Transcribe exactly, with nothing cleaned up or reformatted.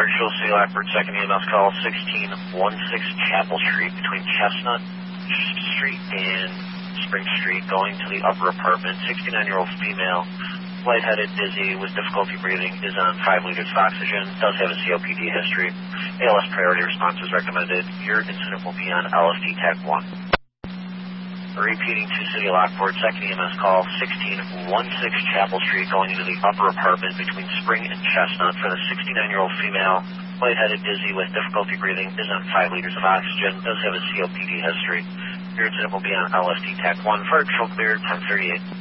Virtual City Lockport, second E M S call, sixteen sixteen Chapel Street between Chestnut Street and Spring Street, going to the upper apartment. sixty-nine-year-old female, lightheaded, dizzy, with difficulty breathing, is on five liters of oxygen, does have a C O P D history. A L S priority response is recommended. Your incident will be on L S D Tech one. Repeating to City Lockport, second E M S call, sixteen sixteen Chapel Street, going into the upper apartment between Spring and Chestnut for the sixty-nine-year-old female, lightheaded, dizzy, with difficulty breathing, is on five liters of oxygen, does have a C O P D history. Your incident will be on L S D Tech one. Virtual cleared, ten thirty-eight.